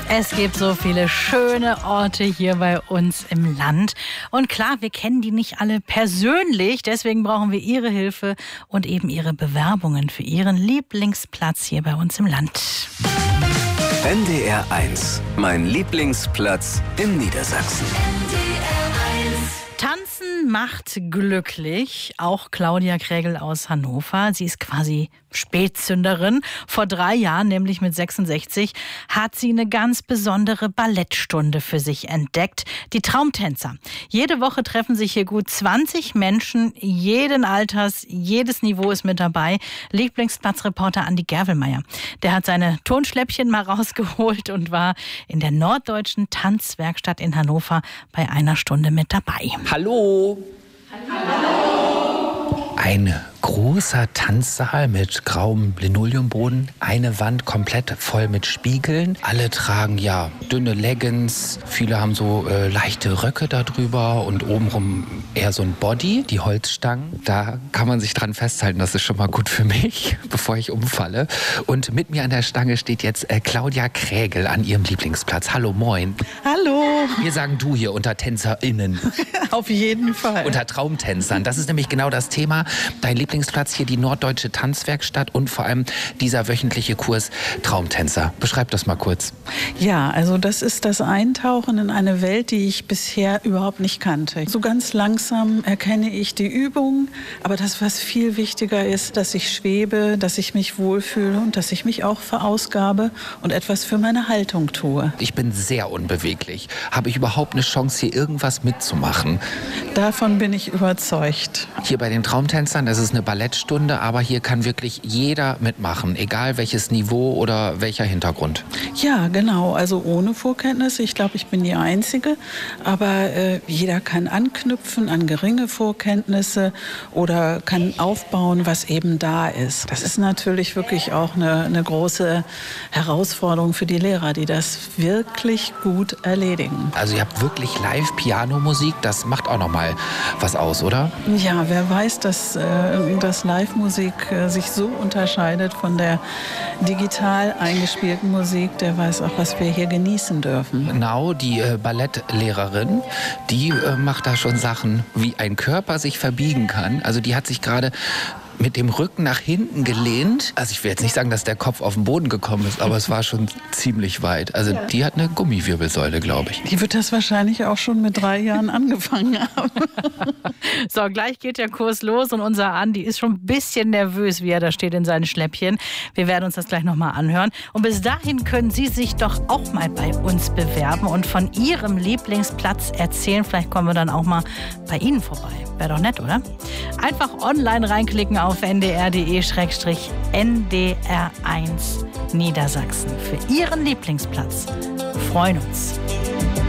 Es gibt so viele schöne Orte hier bei uns im Land. Und klar, wir kennen die nicht alle persönlich. Deswegen brauchen wir Ihre Hilfe und eben Ihre Bewerbungen für Ihren Lieblingsplatz hier bei uns im Land. NDR 1, mein Lieblingsplatz in Niedersachsen. Tanzen macht glücklich. Auch Claudia Krägel aus Hannover. Sie ist quasi Spätzünderin. Vor 3 Jahren, nämlich mit 66, hat sie eine ganz besondere Ballettstunde für sich entdeckt. Die Traumtänzer. Jede Woche treffen sich hier gut 20 Menschen, jeden Alters, jedes Niveau ist mit dabei. Lieblingsplatzreporter Andi Gervelmeier. Der hat seine Tonschläppchen mal rausgeholt und war in der Norddeutschen Tanzwerkstatt in Hannover bei einer Stunde mit dabei. Hallo! Hallo! Ein großer Tanzsaal mit grauem Linoleumboden, eine Wand komplett voll mit Spiegeln. Alle tragen ja dünne Leggings, viele haben so leichte Röcke darüber und obenrum eher so ein Body, die Holzstangen. Da kann man sich dran festhalten, das ist schon mal gut für mich, bevor ich umfalle. Und mit mir an der Stange steht jetzt Claudia Krägel an ihrem Lieblingsplatz. Hallo, moin. Hallo. Wir sagen du hier unter TänzerInnen. Auf jeden Fall. Unter Traumtänzern. Das ist nämlich genau das Thema. Dein Lieblingsplatz hier, die Norddeutsche Tanzwerkstatt und vor allem dieser wöchentliche Kurs Traumtänzer. Beschreib das mal kurz. Ja, also das ist das Eintauchen in eine Welt, die ich bisher überhaupt nicht kannte. So ganz langsam erkenne ich die Übung, aber das, was viel wichtiger ist, dass ich schwebe, dass ich mich wohlfühle und dass ich mich auch verausgabe und etwas für meine Haltung tue. Ich bin sehr unbeweglich. Habe ich überhaupt eine Chance, hier irgendwas mitzumachen? Davon bin ich überzeugt. Hier bei den Traumtänzern, das ist eine Ballettstunde, aber hier kann wirklich jeder mitmachen, egal welches Niveau oder welcher Hintergrund. Ja, genau, also ohne Vorkenntnisse. Ich glaube, ich bin die Einzige, aber jeder kann anknüpfen an geringe Vorkenntnisse oder kann aufbauen, was eben da ist. Das ist natürlich wirklich auch eine große Herausforderung für die Lehrer, die das wirklich gut erledigen. Also ihr habt wirklich Live-Piano-Musik, das macht auch noch mal was aus, oder? Ja, wer weiß, dass Live-Musik sich so unterscheidet von der digital eingespielten Musik, der weiß auch, was wir hier genießen dürfen. Genau, die Ballettlehrerin, die macht da schon Sachen, wie ein Körper sich verbiegen kann. Also die hat sich gerade mit dem Rücken nach hinten gelehnt. Also ich will jetzt nicht sagen, dass der Kopf auf den Boden gekommen ist, aber es war schon ziemlich weit. Also die hat eine Gummiwirbelsäule, glaube ich. Die wird das wahrscheinlich auch schon mit 3 Jahren angefangen haben. So, gleich geht der Kurs los und unser Andi ist schon ein bisschen nervös, wie er da steht in seinen Schläppchen. Wir werden uns das gleich nochmal anhören. Und bis dahin können Sie sich doch auch mal bei uns bewerben und von Ihrem Lieblingsplatz erzählen. Vielleicht kommen wir dann auch mal bei Ihnen vorbei. Wäre doch nett, oder? Einfach online reinklicken auf ndr.de/ndr1 Niedersachsen für Ihren Lieblingsplatz. Wir freuen uns.